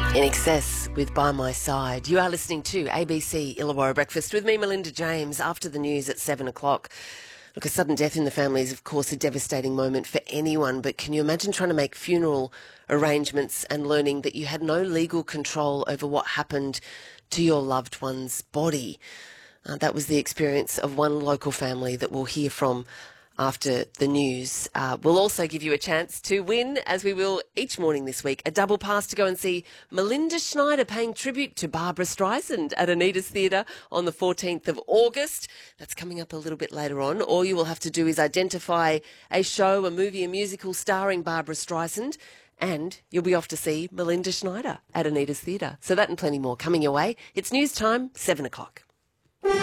In Excess with By My Side. You are listening to ABC Illawarra Breakfast with me, Melinda James, after the news at 7 o'clock. Look, a sudden death in the family is, of course, a devastating moment for anyone, but can you imagine trying to make funeral arrangements and learning that you had no legal control over what happened to your loved one's body? That was the experience of one local family that we'll hear from after the news. We'll also give you a chance to win, as we will each morning this week, a double pass to go and see Melinda Schneider paying tribute to Barbara Streisand at Anita's Theatre on the 14th of August. That's coming up a little bit later on. All you will have to do is identify a show, a movie, a musical starring Barbara Streisand, and you'll be off to see Melinda Schneider at Anita's Theatre. So that and plenty more coming your way. It's news time, 7 o'clock.